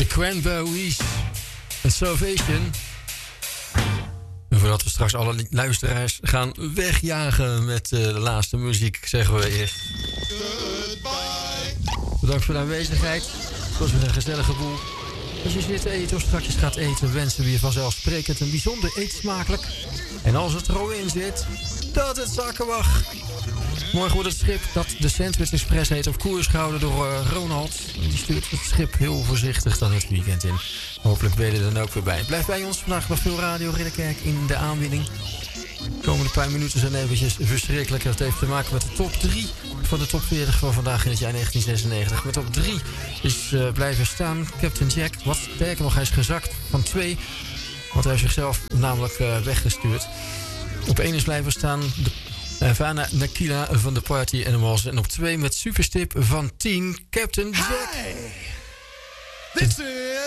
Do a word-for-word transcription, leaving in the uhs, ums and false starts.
The Cranberries en Salvation. En voordat we straks alle luisteraars gaan wegjagen met uh, de laatste muziek, zeggen we eerst goodbye. Bedankt voor de aanwezigheid. Het was weer een gezellige boel. Als je zit te eten of straks gaat eten, wensen we je vanzelfsprekend een bijzonder eetsmakelijk. En als het er al in zit, dat het zakken mag. Morgen wordt het schip dat de Sandwich Express heet op koers gehouden door uh, Ronald. Die stuurt het schip heel voorzichtig dan het weekend in. Hopelijk ben je er dan ook weer bij. Blijf bij ons, vandaag nog veel Radio Ridderkerk in de aanbieding. De komende paar minuten zijn eventjes verschrikkelijk. Dat heeft te maken met de top drie van de top veertig van vandaag in het jaar negentien zesennegentig. Met op drie is uh, blijven staan Captain Jack. Wat sterker nog, hij is gezakt van twee. Want hij heeft zichzelf namelijk uh, weggestuurd. Op één is blijven staan de Vana Nakila van de Party Animals. En op twee met superstip van tien Captain Jack. Hi. This is